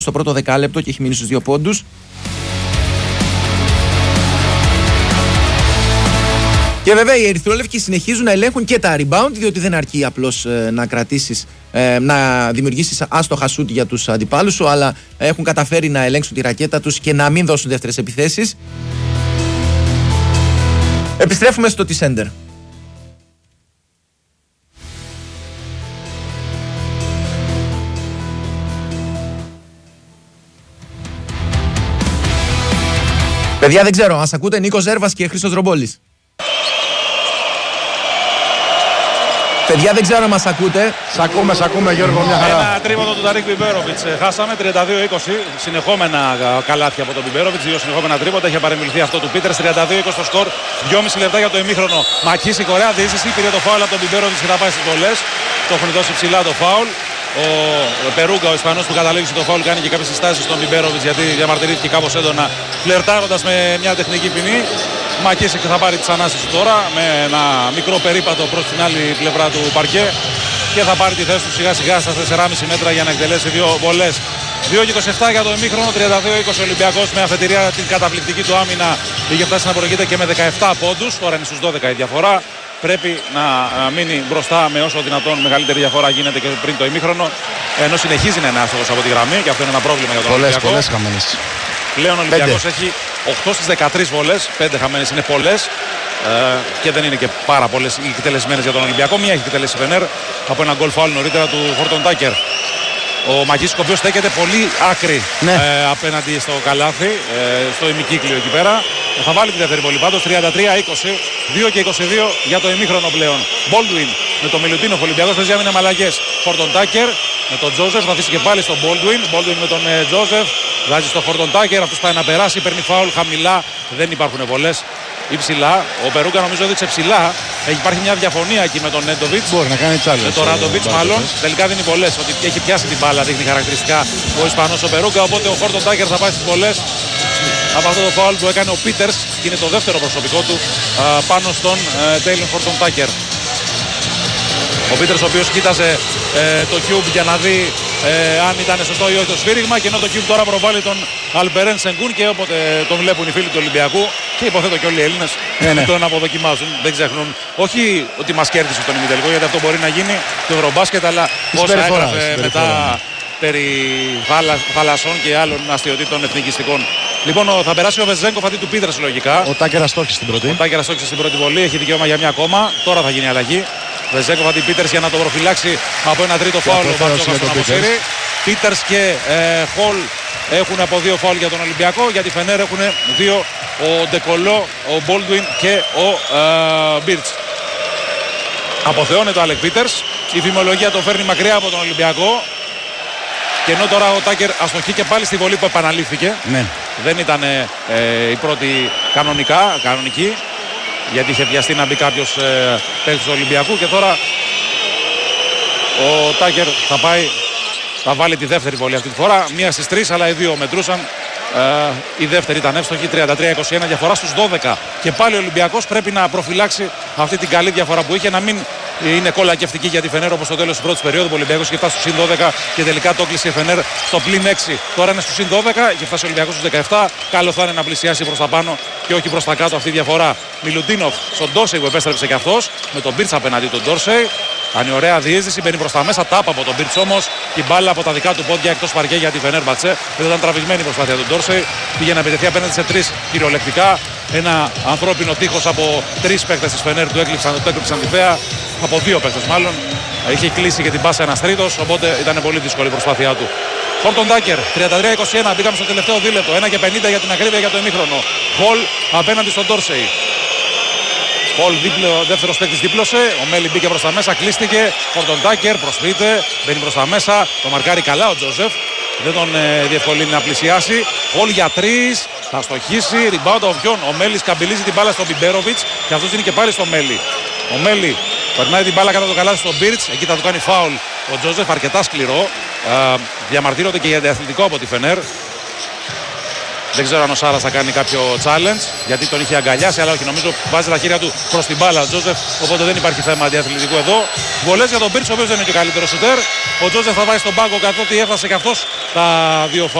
στο πρώτο δεκάλεπτο και έχει μείνει στους 2 πόντους. Και βέβαια οι ερυθρόλευκοι συνεχίζουν να ελέγχουν και τα rebound, διότι δεν αρκεί απλώς να κρατήσεις, να δημιουργήσεις άστοχα σουτ για τους αντιπάλους σου, αλλά έχουν καταφέρει να ελέγξουν τη ρακέτα τους και να μην δώσουν δεύτερες επιθέσεις. Επιστρέφουμε στο T-Center. Παιδιά, δεν ξέρω, μας ακούτε? Νίκος Ζέρβας και Χρήστος Ρομπόλης. Παιδιά, δεν ξέρω αν μας ακούτε. Σ' ακούμε Γιώργο, μια χαρά. Ένα τρίποντο του Ταρίκ Μπιμπέροβιτς. Χάσαμε 32-20. Συνεχόμενα καλάθια από τον Μπιμπέροβιτς. 2 συνεχόμενα τρίποντα. Είχε παρεμιληθεί αυτό του Πίτερς. 32-20 το σκορ. 2,5 λεπτά για το ημίχρονο. Μακίσει Κορέα. Διείσδυση. Πήρε το φάουλ από τον Μπιμπέροβιτς και θα πάει στις βολές. Το έχουν δώσει ψηλά το φάουλ. Ο Περούγκα, ο Ισπανός που καταλήγησε το φάουλ, κάνει και κάποιες συστάσεις στον Μπιμπέροβιτς γιατί διαμαρτυρήθηκε κάπως έντονα, φλερτάροντας με μια τεχνική ποινή. Μακίσει και θα πάρει τις ανάσεις του τώρα με ένα μικρό περίπατο προς την άλλη πλευρά του παρκέ και θα πάρει τη θέση του σιγά σιγά στα 4,5 μέτρα για να εκτελέσει 2 βολές. 2,27 για το ημίχρονο, 32-20 Ολυμπιακός με αφετηρία την καταπληκτική του άμυνα. Είχε φτάσει να προηγείται και με 17 πόντους, τώρα είναι στους 12 η διαφορά. Πρέπει να μείνει μπροστά με όσο δυνατόν μεγαλύτερη διαφορά γίνεται και πριν το ημίχρονο. Ενώ συνεχίζει να είναι άστοχος από τη γραμμή και αυτό είναι ένα πρόβλημα για τον Ολυμπιακό. Πολλές χαμένες. Πλέον ο Ολυμπιακός έχει 8 στις 13 βολές, 5 χαμένες είναι πολλές και δεν είναι και πάρα πολλές οι εκτελεσμένες για τον Ολυμπιακό. Μία έχει εκτελέσει Φενέρ από ένα γκολ φάουλ νωρίτερα του Χόρτον Τάκερ. Ο Μαγίσκο, ο οποίος στέκεται πολύ άκρη απέναντι στο καλάθι, στο ημικύκλιο εκεί πέρα. Θα βάλει τη δεύτερη βολή πάντως, 33-20, 2 και 22 για το ημίχρονο πλέον. Baldwin με τον Μιλουτίνοφ, ο Ολυμπιακός παίζει άμυνα με αλλαγές. Χόρτον Τάκερ με τον Τζόζεφ, θα αφήσει και πάλι στον Baldwin με τον Τζόζεφ, βγάζει στον Χόρτον Τάκερ, αυτός πάει να περάσει, παίρνει φάουλ χαμηλά, δεν υπάρχουν βολές. Ή ψηλά, ο Περούκα νομίζω έδειξε ψηλά. Υπάρχει μια διαφωνία εκεί με τον Νέντοβιτς. Μπορεί να κάνει challenge. Με τον Ράντοβιτς μάλλον. Τελικά δίνει βολές. Ότι έχει πιάσει την μπάλα, δείχνει χαρακτηριστικά ο Ισπανός ο Περούκα. Οπότε ο Χόρτον Τάκερ θα πάει στις βολές από αυτό το φάουλ που έκανε ο Πίτερς. Και είναι το δεύτερο προσωπικό του πάνω στον Τέιλον Χόρτον Τάκερ. Ο Πίτερς ο οποίος κοίταζε το Cube για να δει αν ήταν σωστό ή όχι το σφύριγμα, και ενώ το Cube τώρα προβάλλει τον Αλπερέν Σενγκούν και όποτε τον βλέπουν οι φίλοι του Ολυμπιακού και υποθέτω και όλοι οι Έλληνες τον αποδοκιμάζουν. Δεν ξεχνούν όχι ότι μας κέρδισε τον ημιτελικό, γιατί αυτό μπορεί να γίνει το Ευρωμπάσκετ, αλλά όσα έγραφε μετά περί θαλασσών και άλλων αστιωτήτων εθνικιστικών. Λοιπόν, θα περάσει ο Βεζέγκοφ αντί του Πίτερς λογικά. Ο Τάκερ αστόχησε στην πρώτη. Ο Τάκερ αστόχησε στην πρώτη βολή, έχει δικαίωμα για μια ακόμα. Τώρα θα γίνει αλλαγή. Βεζέγκοφ αντί Πίτερς για να το προφυλάξει από ένα τρίτο φάουλ. Ο Μπαρτζόκας τον αποσύρει. Πίτερς και Χολ έχουν από 2 φάουλ για τον Ολυμπιακό. Για τη Φενέρ έχουν 2 ο Ντεκολό, ο Μπόλντουιν και ο Μπίρτς. Αποθεώνεται ο Αλεκ Πίτερς. Η φημολογία τον φέρνει μακριά από τον Ολυμπιακό. Και ενώ τώρα ο Τάκερ αστοχεί και πάλι στη βολή που επαναλήφθηκε. Ναι. Δεν ήταν η πρώτη κανονική. Γιατί είχε βιαστεί να μπει κάποιος παίκτης του Ολυμπιακού. Και τώρα ο Τάκερ θα βάλει τη δεύτερη βολή αυτή τη φορά. Μία στις 3, αλλά οι 2 μετρούσαν. Η δεύτερη ήταν εύστοχη, 33-21, διαφορά στους 12. Και πάλι ο Ολυμπιακός πρέπει να προφυλάξει αυτή την καλή διαφορά που είχε, να μην είναι κολακευτική για τη Φενέρ όπως στο τέλος της πρώτης περίοδου. Ο Ολυμπιακός είχε φτάσει στους συν 12 και τελικά το κλείσε η Φενέρ στο πλην 6. Τώρα είναι στους συν 12, είχε φτάσει ο Ολυμπιακός στους 17. Καλό θα είναι να πλησιάσει προς τα πάνω και όχι προς τα κάτω αυτή η διαφορά. Μιλουτίνοφ στον Ντόρσεϊ που επέστρεψε και αυτός, με τον Μπίρτς απέναντι τον Ντόρσεϊ. Κάνει ωραία διείσδυση, μπαίνει προς τα μέσα, τάπα από τον Μπίρτς όμως. Την μπάλα από τα δικά του πόδια εκτός παρκέ για τη Φενέρμπαχτσε. Δεν ήταν τραβηγμένη η προσπάθεια του Ντόρσεϊ. Πήγε να επιτεθεί απέναντι σε 3 κυριολεκτικά. Ένα ανθρώπινο τείχος από 3 παίκτες της Φενέρ του έκλειψαν τη θέα. Από 2 παίκτες μάλλον. Είχε κλείσει και την πάσα ένας τρίτος, οπότε ήταν πολύ δύσκολη η προσπάθειά του. Χόρτον Τάκερ, 33-21, μπήκαμε στο τελευταίο δίλεπτο. 1 και 50 για την ακρίβεια για το ημίχρονο. Χολ απέναντι στον Ντόρσεϊ. Χολ δεύτερος παίκτης δίπλωσε. Ο Μέλι μπήκε προς τα μέσα, κλείστηκε. Χόρτον Τάκερ προσποιείται, μπαίνει προς τα μέσα. Το μαρκάρει καλά ο Τζόζεφ. Δεν τον διευκολύνει να πλησιάσει. Χολ για 3. Θα στοχίσει. Rebound ο Βιόν. Ο Μέλι καμπυλίζει την μπάλα στον Μπιμπέροβιτς και αυτός δίνει και πάλι στο Μέλι. Ο Μέλι περνάει την μπάλα κατά το καλάθι στον Μπίρτς. Εκεί θα του κάνει φάουλ ο Τζόζεφ, αρκετά σκληρό. Διαμαρτύρονται και για αντιαθλητικό από τη Φενέρ. Δεν ξέρω αν ο Σάρας θα κάνει κάποιο challenge, γιατί τον είχε αγκαλιάσει, αλλά όχι, νομίζω βάζει τα χέρια του προς την μπάλα ο Τζόζεφ, οπότε δεν υπάρχει θέμα αντιαθλητικού εδώ. Βολές για τον Πίρτς, ο οποίος δεν είναι και ο καλύτερος σουτέρ. Ο Τζόζεφ θα πάει στον πάγκο καθότι έφτασε και αυτός τα δύο